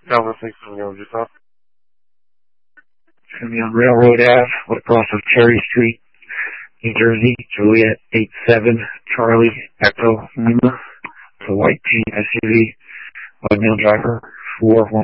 Alpha 6, just up. It's going to be on Railroad Ave, what across of Cherry Street, New Jersey, Juliet 87, Charlie, Echo, Lima. It's a white paint SUV, male driver, 411.